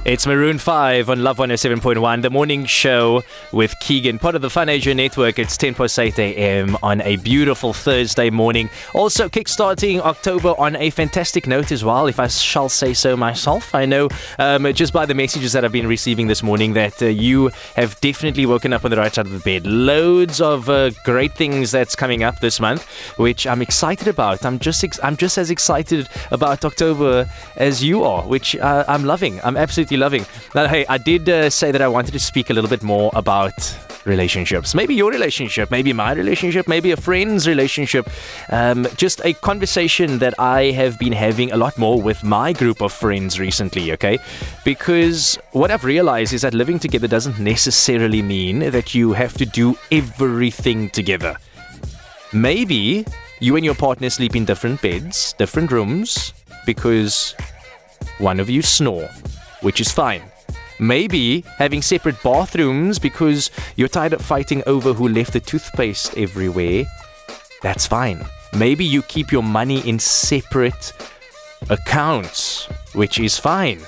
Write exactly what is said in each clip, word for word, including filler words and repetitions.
It's Maroon five on Love one oh seven point one, the morning show with Keegan, part of the Fun Asia Network. It's ten past eight a.m. on a beautiful Thursday morning. Also kickstarting October on a fantastic note as well, if I shall say so myself. I know um, just by the messages that I've been receiving this morning that uh, you have definitely woken up on the right side of the bed. Loads of uh, great things that's coming up this month, which I'm excited about. I'm just ex- I'm just as excited about October as you are, which uh, I'm loving. I'm absolutely loving. Now, hey, I did uh, say that I wanted to speak a little bit more about relationships. Maybe your relationship, maybe my relationship, maybe a friend's relationship. Um, just a conversation that I have been having a lot more with my group of friends recently, okay? Because what I've realized is that living together doesn't necessarily mean that you have to do everything together. Maybe you and your partner sleep in different beds, different rooms, because one of you snore, which is fine. Maybe having separate bathrooms because you're tired of fighting over who left the toothpaste everywhere. That's fine. Maybe you keep your money in separate accounts, which is fine.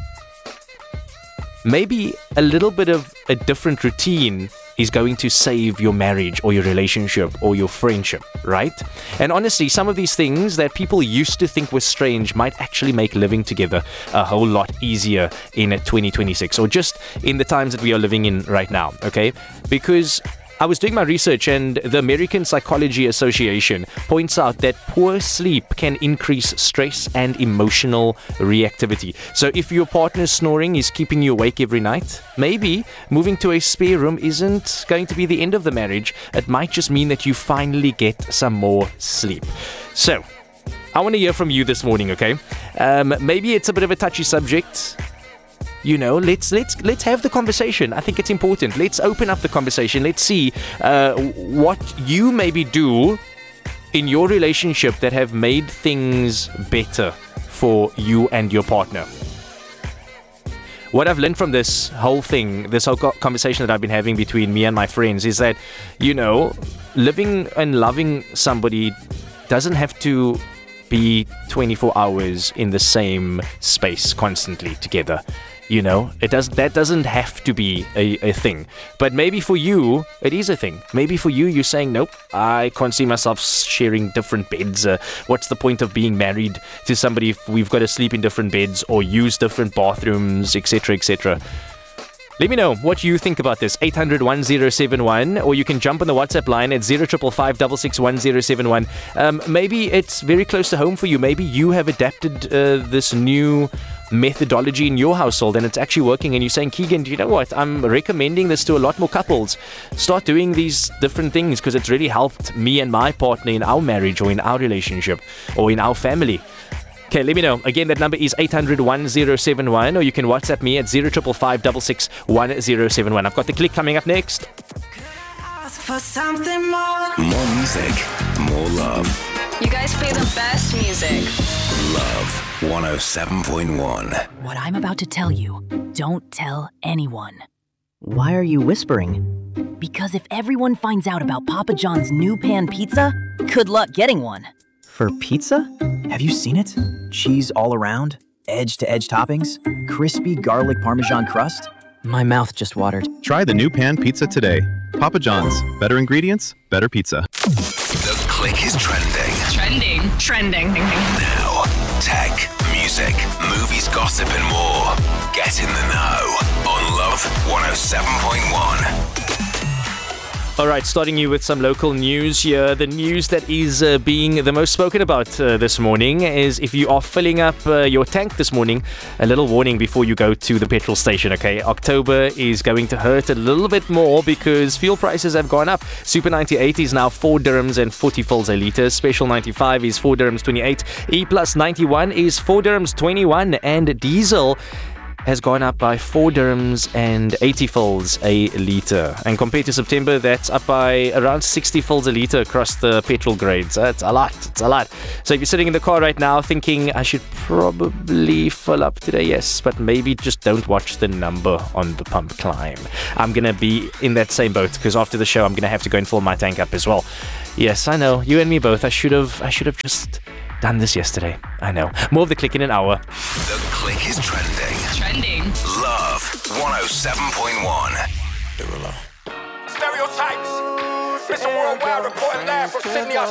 Maybe a little bit of a different routine is going to save your marriage or your relationship or your friendship, right? And honestly, some of these things that people used to think were strange might actually make living together a whole lot easier in twenty twenty-six, or just in the times that we are living in right now, okay? Because I was doing my research, and the American Psychology Association points out that poor sleep can increase stress and emotional reactivity. So if your partner's snoring is keeping you awake every night, maybe moving to a spare room isn't going to be the end of the marriage. It might just mean that you finally get some more sleep. So I want to hear from you this morning, okay? Um, maybe it's a bit of a touchy subject. You know, let's let's let's have the conversation. I think it's important. Let's open up the conversation. Let's see uh, what you maybe do in your relationship that have made things better for you and your partner. What I've learned from this whole thing, this whole conversation that I've been having between me and my friends, is that, you know, living and loving somebody doesn't have to be twenty-four hours in the same space constantly together. You know, it does. That doesn't have to be a, a thing. But maybe for you, it is a thing. Maybe for you, you're saying, nope, I can't see myself sharing different beds. Uh, what's the point of being married to somebody if we've got to sleep in different beds or use different bathrooms, et cetera, et cetera? Let me know what you think about this. eight hundred, one oh seven one, or you can jump on the WhatsApp line at zero five five five six six one oh seven one. Um, maybe it's very close to home for you. Maybe you have adapted uh, this new methodology in your household and it's actually working, and you're saying, Keegan, do you know what? I'm recommending this to a lot more couples. Start doing these different things because it's really helped me and my partner in our marriage or in our relationship or in our family. Okay, let me know. Again, that number is eight hundred, one oh seven one, or you can WhatsApp me at zero five five five six six one oh seven one. I've got the click coming up next. For something more. More music, more love. You guys play the best music. Love one oh seven point one. What I'm about to tell you, don't tell anyone. Why are you whispering? Because if everyone finds out about Papa John's new pan pizza, good luck getting one. For pizza? Have you seen it? Cheese all around, edge-to-edge toppings, crispy garlic parmesan crust. My mouth just watered. Try the new pan pizza today. Papa John's. Better ingredients, better pizza. The click is trending. Trending. Trending. Now, tech, music, movies, gossip, and more. Get in the know on Love one oh seven point one. All right, starting you with some local news here. The news that is uh, being the most spoken about uh, this morning is if you are filling up uh, your tank this morning, a little warning before you go to the petrol station, okay? October is going to hurt a little bit more because fuel prices have gone up. Super ninety-eight is now four dirhams and forty fils a litre. Special ninety-five is four dirhams twenty-eight. E plus ninety-one is four dirhams twenty-one. And diesel has gone up by four dirhams and eighty fils a litre. And compared to September, that's up by around sixty fils a litre across the petrol grades. That's a lot. It's a lot. So if you're sitting in the car right now thinking, I should probably fill up today, yes, but maybe just don't watch the number on the pump climb. I'm going to be in that same boat because after the show, I'm going to have to go and fill my tank up as well. Yes, I know. You and me both. I should have, I should have just done this yesterday. I know. More of the click in an hour. The Click is trending. Trending. Love one oh seven point one. Stereotypes. Mister Worldwide reporting live from Sydney, Australia.